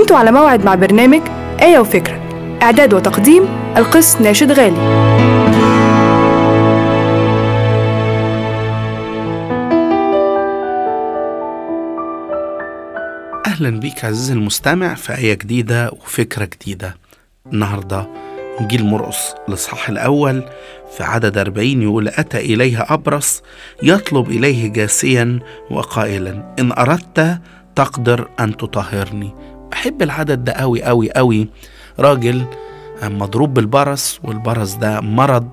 انتوا على موعد مع برنامج آية وفكرة، إعداد وتقديم القس ناشد غالي. أهلا بيك عزيزي المستمع في آية جديدة وفكرة جديدة. النهاردة إنجيل مرقس الإصحاح الأول في عدد 40 يقول: أتى إليه أبرص يطلب إليه جاسيا وقائلا: إن أردت تقدر أن تطهرني. بحب العدد ده قوي قوي قوي. راجل مضروب بالبرص، والبرص ده مرض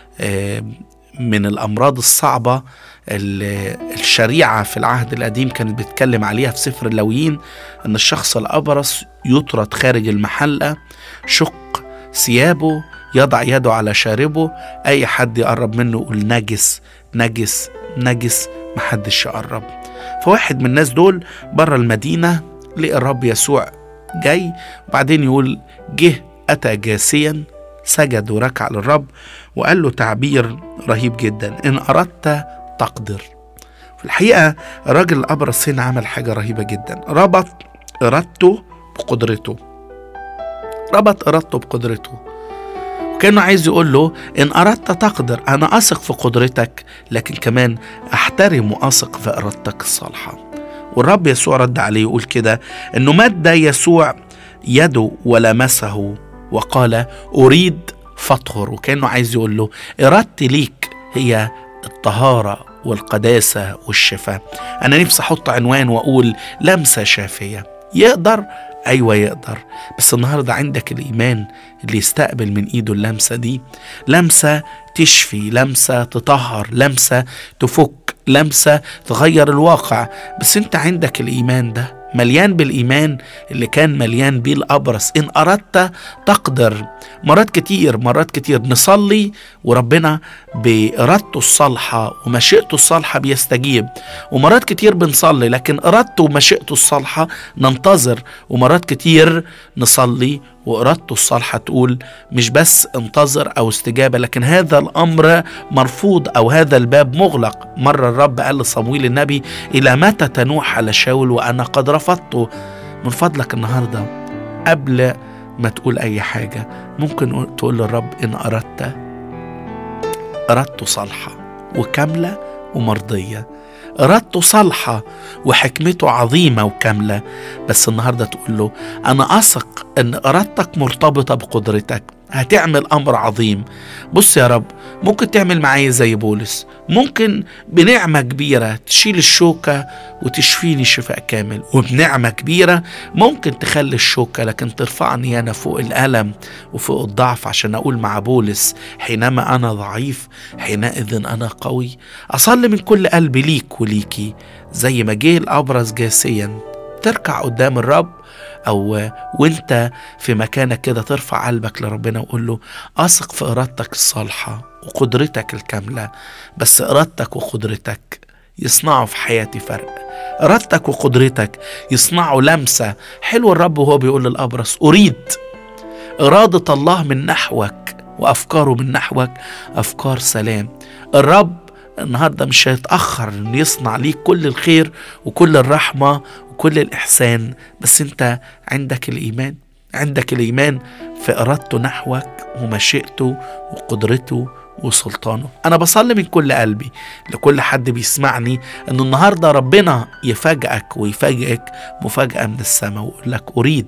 من الأمراض الصعبة الشريعة في العهد القديم كانت بتتكلم عليها في سفر اللاويين، أن الشخص الأبرص يطرد خارج المحلة، شق ثيابه، يضع يده على شاربه، أي حد يقرب منه يقول نجس نجس نجس، محدش يقرب. فواحد من الناس دول بره المدينة لقى الرب يسوع جاي، وبعدين يقول جه أتى جاسيا، سجد وركع للرب وقال له تعبير رهيب جدا: إن أردت تقدر. في الحقيقة الراجل الأبرص هنا عمل حاجة رهيبة جدا، ربط إرادته بقدرته، ربط إرادته بقدرته، وكأنه عايز يقول له إن أردت تقدر، أنا أثق في قدرتك، لكن كمان أحترم وأثق في إرادتك الصالحة. والرب يسوع رد عليه يقول كده، إنه مد يسوع يده ولمسه وقال أريد فاطهر، وكأنه عايز يقول له إرادتي ليك هي الطهارة والقداسة والشفاء. أنا نفسي أحط عنوان وأقول لمسة شافية. يقدر؟ أيوة يقدر، بس النهاردة عندك الإيمان اللي يستقبل من إيده اللمسة دي، لمسة تشفي، لمسة تطهر، لمسة تفك، لمسة تغير الواقع. بس أنت عندك الإيمان ده، مليان بالإيمان اللي كان مليان بيه الأبرص. إن أردت تقدر. مرات كتير نصلي وربنا بإرادته الصالحة ومشيئته الصالحة بيستجيب، ومرات كتير بنصلي لكن إرادته ومشيئته الصالحة ننتظر، ومرات كتير نصلي وإرادته الصالحة تقول مش بس انتظر أو استجابة، لكن هذا الأمر مرفوض أو هذا الباب مغلق. مرة الرب قال لصمويل النبي: إلى متى تنوح على شاول وأنا قد رفضته؟ من فضلك النهاردة قبل ما تقول أي حاجة ممكن تقول للرب إن أردت، إرادته صالحة وكاملة ومرضية، إرادته صالحة وحكمته عظيمة وكاملة. بس النهاردة تقول له أنا أثق أن إرادتك مرتبطة بقدرتك، هتعمل أمر عظيم. بص يا رب، ممكن تعمل معايا زي بولس، ممكن بنعمة كبيرة تشيل الشوكة وتشفيني شفاء كامل، وبنعمة كبيرة ممكن تخلي الشوكة لكن ترفعني أنا فوق الألم وفوق الضعف، عشان أقول مع بولس حينما أنا ضعيف حينئذ أنا قوي. أصلي من كل قلبي ليك وليكي زي ما جه الأبرص جاسيا تركع قدام الرب، أو وانت في مكانك كده ترفع قلبك لربنا وقول له أثق في إرادتك الصالحة وقدرتك الكاملة، بس إرادتك وقدرتك يصنعوا في حياتي فرق، إرادتك وقدرتك يصنعوا لمسة. حلو الرب وهو بيقول للأبرص أريد. إرادة الله من نحوك وأفكاره من نحوك أفكار سلام. الرب النهاردة مش هيتأخر إنه يصنع ليك كل الخير وكل الرحمة وكل الإحسان، بس أنت عندك الإيمان، عندك الإيمان في إرادته نحوك ومشيئته وقدرته وسلطانه. أنا بصلي من كل قلبي لكل حد بيسمعني أن النهاردة ربنا يفاجئك ويفاجئك مفاجأة من السماء ويقول لك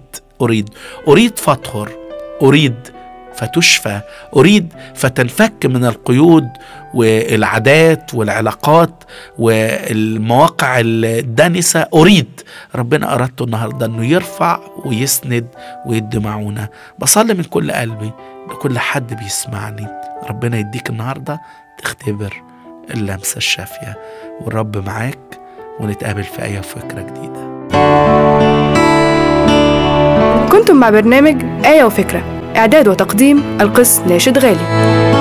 أريد فاطهر، أريد فتشفى، أريد فتنفك من القيود والعادات والعلاقات والمواقع الدانسة. أريد. ربنا أردته النهاردة أنه يرفع ويسند ويدي معونة. بصلي من كل قلبي لكل حد بيسمعني، ربنا يديك النهاردة تختبر اللمسة الشافية، والرب معاك، ونتقابل في آية وفكرة جديدة. كنتم مع برنامج آية وفكرة، إعداد وتقديم القس ناشد غالي.